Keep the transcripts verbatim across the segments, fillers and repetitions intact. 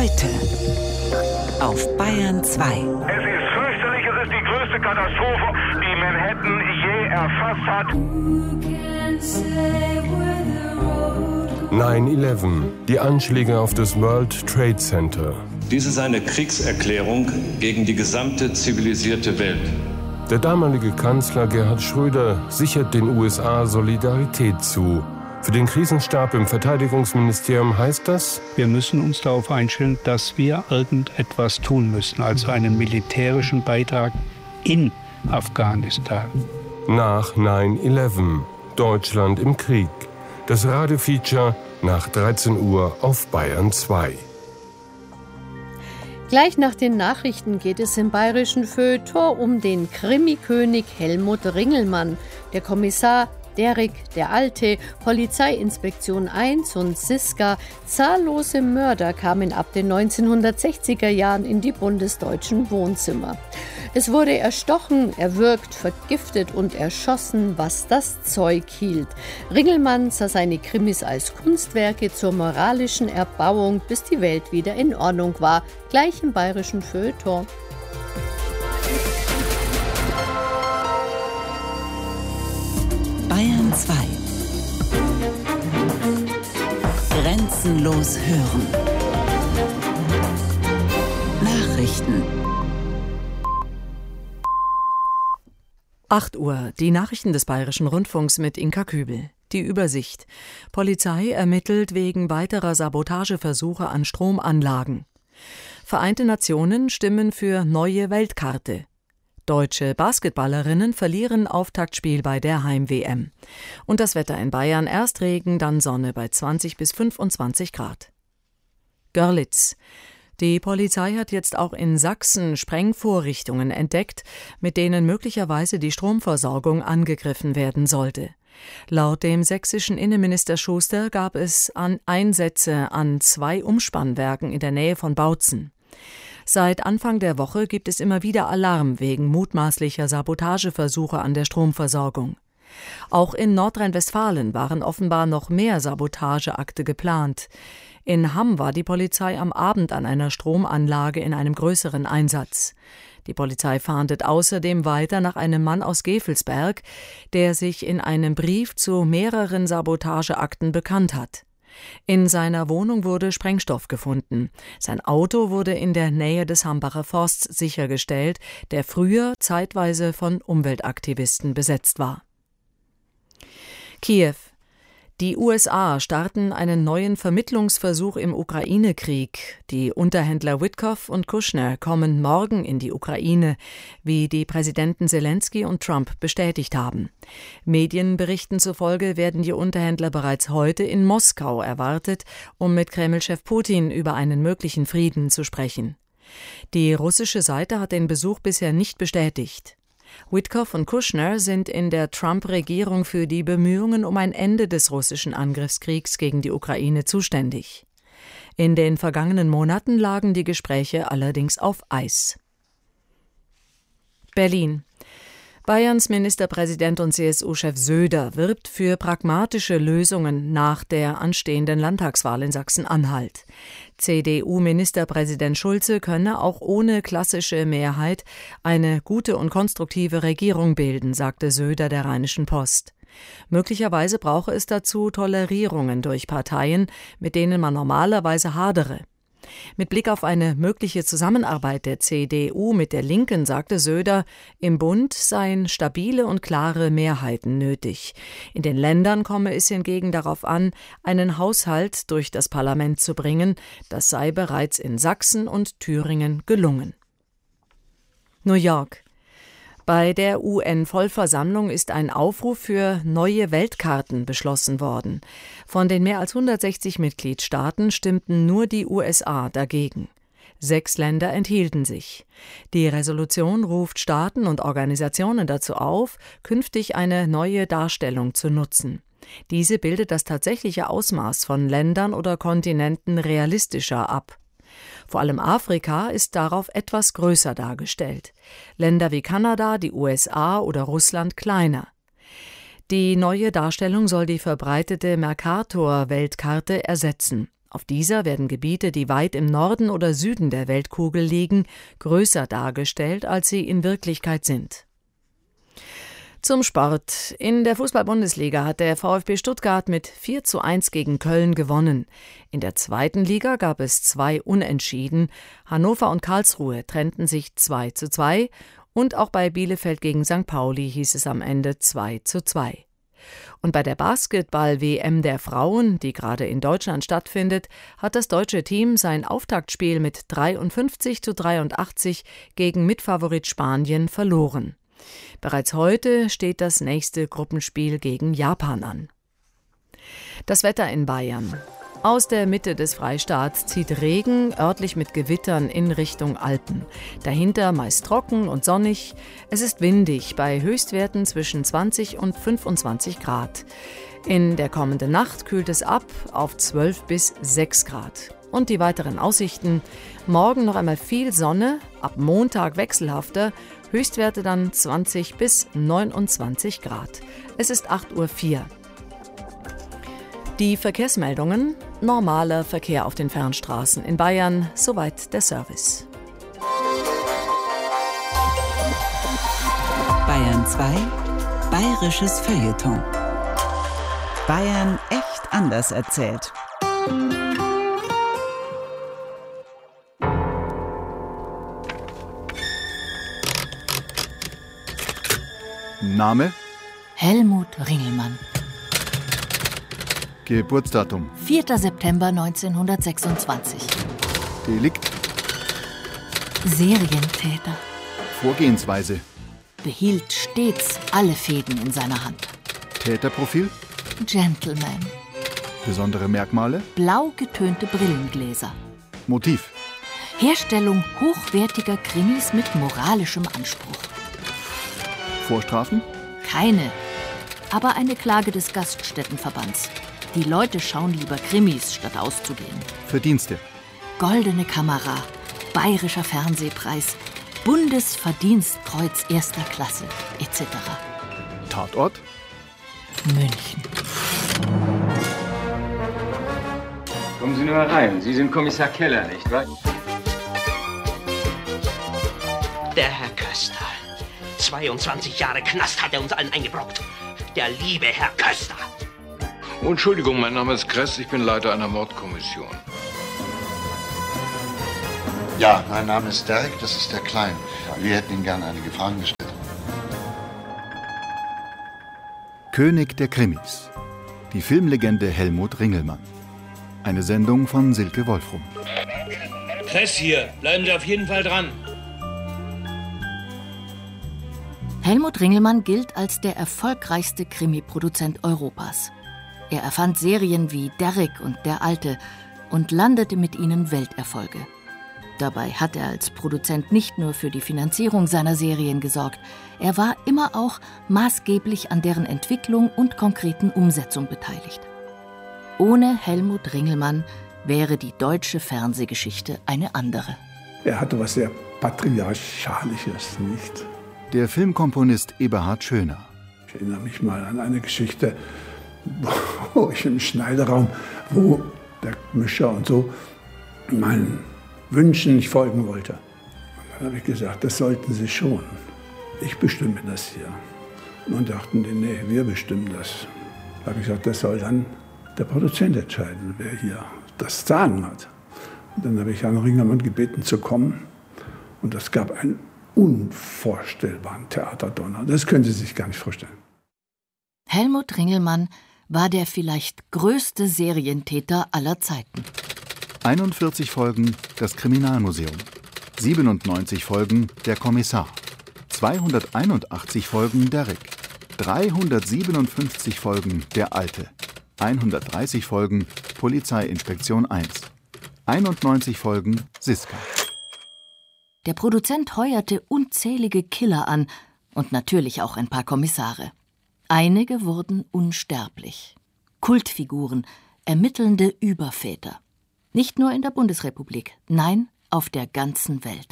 Heute auf Bayern zwei. Es ist fürchterlich, es ist die größte Katastrophe, die Manhattan je erfasst hat. neun elf, die Anschläge auf das World Trade Center. Dies ist eine Kriegserklärung gegen die gesamte zivilisierte Welt. Der damalige Kanzler Gerhard Schröder sichert den U S A Solidarität zu. Für den Krisenstab im Verteidigungsministerium heißt das: Wir müssen uns darauf einstellen, dass wir irgendetwas tun müssen, also einen militärischen Beitrag in Afghanistan. Nach neun elf, Deutschland im Krieg. Das Radiofeature nach dreizehn Uhr auf Bayern zwei. Gleich nach den Nachrichten geht es im bayerischen Feuilleton um den Krimikönig Helmut Ringelmann. Der Kommissar Derrick der Alte, Polizeiinspektion eins und Siska, zahllose Mörder kamen ab den neunzehnhundertsechziger Jahren in die bundesdeutschen Wohnzimmer. Es wurde erstochen, erwürgt, vergiftet und erschossen, was das Zeug hielt. Ringelmann sah seine Krimis als Kunstwerke zur moralischen Erbauung, bis die Welt wieder in Ordnung war, gleich im bayerischen Feuilleton. Bayern zwei. Grenzenlos hören. Nachrichten. acht Uhr, die Nachrichten des Bayerischen Rundfunks mit Inka Kübel. Die Übersicht. Polizei ermittelt wegen weiterer Sabotageversuche an Stromanlagen. Vereinte Nationen stimmen für neue Weltkarte. Deutsche Basketballerinnen verlieren Auftaktspiel bei der Heim-W M. Und das Wetter in Bayern: erst Regen, dann Sonne bei zwanzig bis fünfundzwanzig Grad. Görlitz. Die Polizei hat jetzt auch in Sachsen Sprengvorrichtungen entdeckt, mit denen möglicherweise die Stromversorgung angegriffen werden sollte. Laut dem sächsischen Innenminister Schuster gab es an Einsätze an zwei Umspannwerken in der Nähe von Bautzen. Seit Anfang der Woche gibt es immer wieder Alarm wegen mutmaßlicher Sabotageversuche an der Stromversorgung. Auch in Nordrhein-Westfalen waren offenbar noch mehr Sabotageakte geplant. In Hamm war die Polizei am Abend an einer Stromanlage in einem größeren Einsatz. Die Polizei fahndet außerdem weiter nach einem Mann aus Gevelsberg, der sich in einem Brief zu mehreren Sabotageakten bekannt hat. In seiner Wohnung wurde Sprengstoff gefunden. Sein Auto wurde in der Nähe des Hambacher Forsts sichergestellt, der früher zeitweise von Umweltaktivisten besetzt war. Kiew. Die U S A starten einen neuen Vermittlungsversuch im Ukraine-Krieg. Die Unterhändler Witkoff und Kushner kommen morgen in die Ukraine, wie die Präsidenten Zelensky und Trump bestätigt haben. Medienberichten zufolge werden die Unterhändler bereits heute in Moskau erwartet, um mit Kreml-Chef Putin über einen möglichen Frieden zu sprechen. Die russische Seite hat den Besuch bisher nicht bestätigt. Witkoff und Kushner sind in der Trump-Regierung für die Bemühungen um ein Ende des russischen Angriffskriegs gegen die Ukraine zuständig. In den vergangenen Monaten lagen die Gespräche allerdings auf Eis. Berlin. Bayerns Ministerpräsident und C S U-Chef Söder wirbt für pragmatische Lösungen nach der anstehenden Landtagswahl in Sachsen-Anhalt. C D U-Ministerpräsident Schulze könne auch ohne klassische Mehrheit eine gute und konstruktive Regierung bilden, sagte Söder der Rheinischen Post. Möglicherweise brauche es dazu Tolerierungen durch Parteien, mit denen man normalerweise hadere. Mit Blick auf eine mögliche Zusammenarbeit der C D U mit der Linken sagte Söder, im Bund seien stabile und klare Mehrheiten nötig. In den Ländern komme es hingegen darauf an, einen Haushalt durch das Parlament zu bringen. Das sei bereits in Sachsen und Thüringen gelungen. New York. Bei der U N-Vollversammlung ist ein Aufruf für neue Weltkarten beschlossen worden. Von den mehr als hundertsechzig Mitgliedstaaten stimmten nur die U S A dagegen. Sechs Länder enthielten sich. Die Resolution ruft Staaten und Organisationen dazu auf, künftig eine neue Darstellung zu nutzen. Diese bildet das tatsächliche Ausmaß von Ländern oder Kontinenten realistischer ab. Vor allem Afrika ist darauf etwas größer dargestellt. Länder wie Kanada, die U S A oder Russland kleiner. Die neue Darstellung soll die verbreitete Mercator-Weltkarte ersetzen. Auf dieser werden Gebiete, die weit im Norden oder Süden der Weltkugel liegen, größer dargestellt, als sie in Wirklichkeit sind. Zum Sport. In der Fußball-Bundesliga hat der VfB Stuttgart mit vier zu eins gegen Köln gewonnen. In der zweiten Liga gab es zwei Unentschieden. Hannover und Karlsruhe trennten sich zwei zu zwei und auch bei Bielefeld gegen Sankt Pauli hieß es am Ende zwei zu zwei. Und bei der Basketball-W M der Frauen, die gerade in Deutschland stattfindet, hat das deutsche Team sein Auftaktspiel mit dreiundfünfzig zu dreiundachtzig gegen Mitfavorit Spanien verloren. Bereits heute steht das nächste Gruppenspiel gegen Japan an. Das Wetter in Bayern. Aus der Mitte des Freistaats zieht Regen, örtlich mit Gewittern in Richtung Alpen. Dahinter meist trocken und sonnig. Es ist windig, bei Höchstwerten zwischen zwanzig und fünfundzwanzig Grad. In der kommenden Nacht kühlt es ab auf zwölf bis sechs Grad. Und die weiteren Aussichten: Morgen noch einmal viel Sonne, ab Montag wechselhafter, Höchstwerte dann zwanzig bis neunundzwanzig Grad. Es ist acht Uhr vier. Die Verkehrsmeldungen: normaler Verkehr auf den Fernstraßen in Bayern, soweit der Service. Bayern zwei, bayerisches Feuilleton. Bayern echt anders erzählt. Name? Helmut Ringelmann. Geburtsdatum? vierter September neunzehnhundertsechsundzwanzig. Delikt? Serientäter. Vorgehensweise? Behielt stets alle Fäden in seiner Hand. Täterprofil? Gentleman. Besondere Merkmale? Blau getönte Brillengläser. Motiv? Herstellung hochwertiger Krimis mit moralischem Anspruch. Vorstrafen? Keine, aber eine Klage des Gaststättenverbands. Die Leute schauen lieber Krimis, statt auszugehen. Verdienste? Goldene Kamera, Bayerischer Fernsehpreis, Bundesverdienstkreuz erster Klasse, et cetera. Tatort? München. Kommen Sie nur herein. Sie sind Kommissar Keller, nicht wahr? Der Herr Köster. zweiundzwanzig Jahre Knast hat er uns allen eingebrockt. Der liebe Herr Köster. Oh, Entschuldigung, mein Name ist Kress, ich bin Leiter einer Mordkommission. Ja, mein Name ist Derek, das ist der Klein. Wir hätten Ihnen gerne einige Fragen gestellt. König der Krimis. Die Filmlegende Helmut Ringelmann. Eine Sendung von Silke Wolfrum. Kress hier, bleiben Sie auf jeden Fall dran. Helmut Ringelmann gilt als der erfolgreichste Krimi-Produzent Europas. Er erfand Serien wie Derrick und Der Alte und landete mit ihnen Welterfolge. Dabei hat er als Produzent nicht nur für die Finanzierung seiner Serien gesorgt, er war immer auch maßgeblich an deren Entwicklung und konkreten Umsetzung beteiligt. Ohne Helmut Ringelmann wäre die deutsche Fernsehgeschichte eine andere. Er hatte was sehr Patriarchalisches, nicht? Der Filmkomponist Eberhard Schöner. Ich erinnere mich mal an eine Geschichte, wo ich im Schneideraum, wo der Mischer und so meinen Wünschen nicht folgen wollte. Und dann habe ich gesagt, das sollten Sie schon. Ich bestimme das hier. Und dachten die, nee, wir bestimmen das. Da habe ich gesagt, das soll dann der Produzent entscheiden, wer hier das Sagen hat. Und dann habe ich Herrn Ringelmann gebeten zu kommen. Und das gab einen unvorstellbaren Theaterdonner. Das können Sie sich gar nicht vorstellen. Helmut Ringelmann war der vielleicht größte Serientäter aller Zeiten. einundvierzig Folgen Das Kriminalmuseum, siebenundneunzig Folgen Der Kommissar, zweihunderteinundachtzig Folgen Derrick, dreihundertsiebenundfünfzig Folgen Der Alte, hundertdreißig Folgen Polizeiinspektion eins, einundneunzig Folgen Siska. Der Produzent heuerte unzählige Killer an und natürlich auch ein paar Kommissare. Einige wurden unsterblich. Kultfiguren, ermittelnde Überväter. Nicht nur in der Bundesrepublik, nein, auf der ganzen Welt.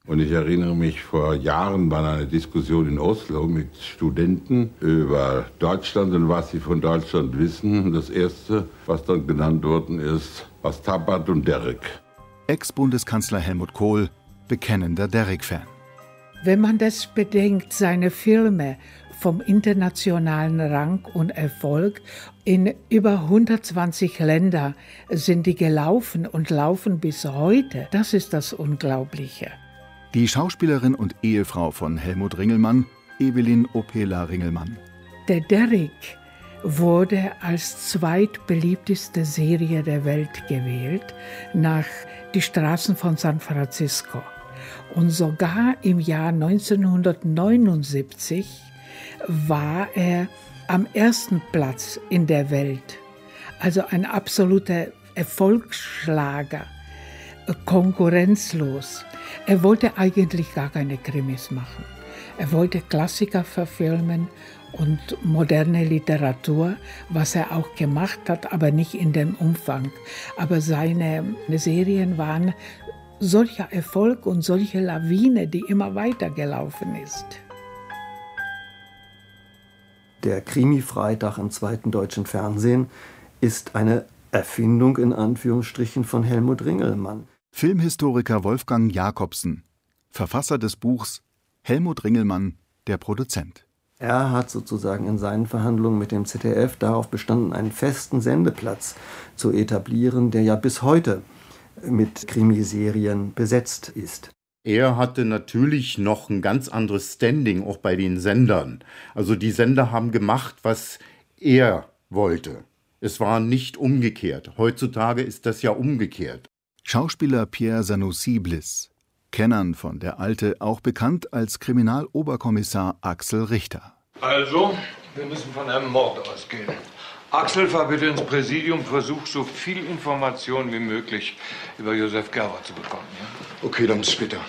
Und ich erinnere mich, vor Jahren war eine Diskussion in Oslo mit Studenten über Deutschland und was sie von Deutschland wissen. Das Erste, was dann genannt worden ist, war Stabat und Derrick. Ex-Bundeskanzler Helmut Kohl, bekennender Derrick-Fan. Wenn man das bedenkt, seine Filme vom internationalen Rang und Erfolg, in über hundertzwanzig Länder sind die gelaufen und laufen bis heute. Das ist das Unglaubliche. Die Schauspielerin und Ehefrau von Helmut Ringelmann, Evelyn Opela Ringelmann. Der Derrick wurde als zweitbeliebteste Serie der Welt gewählt, nach Die Straßen von San Francisco. Und sogar im Jahr neunzehnhundertneunundsiebzig war er am ersten Platz in der Welt. Also ein absoluter Erfolgsschlager, konkurrenzlos. Er wollte eigentlich gar keine Krimis machen. Er wollte Klassiker verfilmen und moderne Literatur, was er auch gemacht hat, aber nicht in dem Umfang. Aber seine Serien waren solcher Erfolg und solche Lawine, die immer weitergelaufen ist. Der Krimi-Freitag im zweiten deutschen Fernsehen ist eine Erfindung in Anführungsstrichen von Helmut Ringelmann. Filmhistoriker Wolfgang Jacobsen, Verfasser des Buchs Helmut Ringelmann, der Produzent. Er hat sozusagen in seinen Verhandlungen mit dem Z D F darauf bestanden, einen festen Sendeplatz zu etablieren, der ja bis heute mit Krimiserien besetzt ist. Er hatte natürlich noch ein ganz anderes Standing, auch bei den Sendern. Also die Sender haben gemacht, was er wollte. Es war nicht umgekehrt. Heutzutage ist das ja umgekehrt. Schauspieler Pierre Sanoussi-Bliss, Kennern von Der Alte, auch bekannt als Kriminaloberkommissar Axel Richter. Also, wir müssen von einem Mord ausgehen. Axel, fahr bitte ins Präsidium, versuch so viel Information wie möglich über Josef Gerber zu bekommen. Ja? Okay, dann bis später.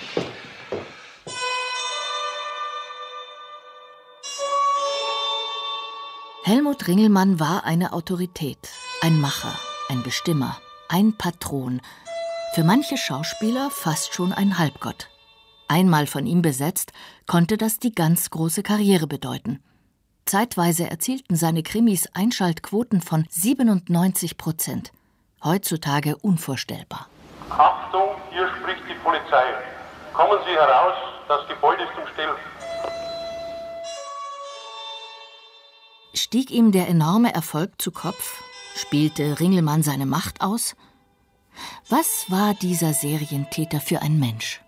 Helmut Ringelmann war eine Autorität, ein Macher, ein Bestimmer, ein Patron. Für manche Schauspieler fast schon ein Halbgott. Einmal von ihm besetzt, konnte das die ganz große Karriere bedeuten. Zeitweise erzielten seine Krimis Einschaltquoten von siebenundneunzig Prozent. Heutzutage unvorstellbar. Achtung, hier spricht die Polizei. Kommen Sie heraus, das Gebäude ist umstellt. Stieg ihm der enorme Erfolg zu Kopf? Spielte Ringelmann seine Macht aus? Was war dieser Serientäter für ein Mensch?